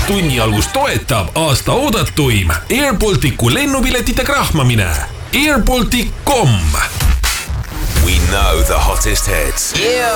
tunni algust toetab aasta oodatuim Airbalticu lennupiletite krahmamine. Airbaltic.com. We know the hottest hits. Yeah.